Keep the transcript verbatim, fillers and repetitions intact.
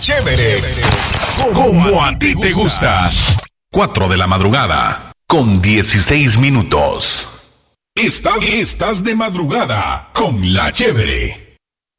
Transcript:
Chévere, como a ti te gusta. Cuatro de la madrugada, con dieciséis minutos. Estás, estás de madrugada con La Chévere.